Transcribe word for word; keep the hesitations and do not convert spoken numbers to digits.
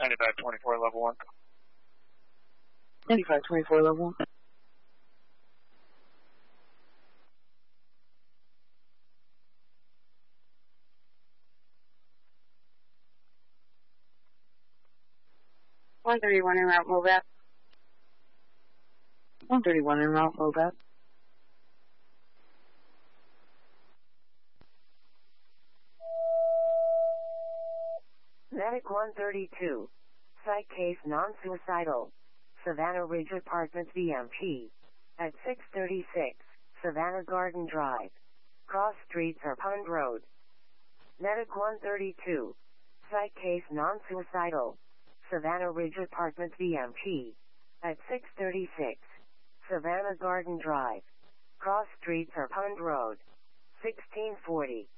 ninety-five twenty-four, level one. ninety-five twenty-four, level one. one thirty-one en route, Mobat. one thirty-one en route, Mobat. Medic one thirty-two. Site case non-suicidal. Savannah Ridge Apartments V M P. At six thirty-six, Savannah Garden Drive. Cross streets or Pond Road. Medic one thirty-two. Site case non-suicidal. Savannah Ridge Apartments V M P. At six thirty-six, Savannah Garden Drive. Cross streets or Pond Road. sixteen forty.